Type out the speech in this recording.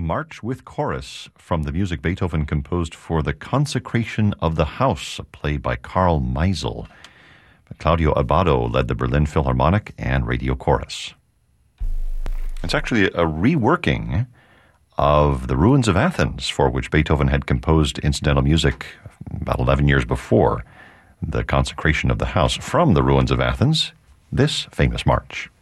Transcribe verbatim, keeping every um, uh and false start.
March with Chorus from the music Beethoven composed for the Consecration of the House, a play by Carl Meisel. Claudio Abbado led the Berlin Philharmonic and Radio Chorus. It's actually a reworking of The Ruins of Athens, for which Beethoven had composed incidental music about eleven years before the Consecration of the House. From The Ruins of Athens, this famous march.